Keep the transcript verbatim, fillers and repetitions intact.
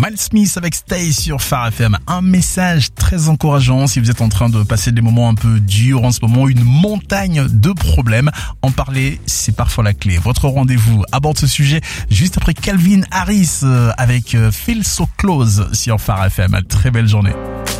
Miles Smith avec Stay sur Phare F M. Un message très encourageant si vous êtes en train de passer des moments un peu durs en ce moment, une montagne de problèmes. En parler, c'est parfois la clé. Votre rendez-vous aborde ce sujet juste après Calvin Harris avec Feel So Close sur Phare F M. Très belle journée.